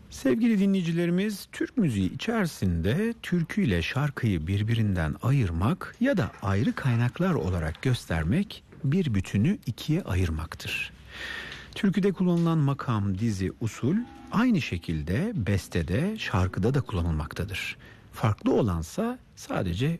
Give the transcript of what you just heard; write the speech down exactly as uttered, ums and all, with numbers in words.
Sevgili dinleyicilerimiz, Türk müziği içerisinde türkü ile şarkıyı birbirinden ayırmak ya da ayrı kaynaklar olarak göstermek bir bütünü ikiye ayırmaktır. Türküde kullanılan makam, dizi, usul aynı şekilde bestede, şarkıda da kullanılmaktadır. Farklı olansa sadece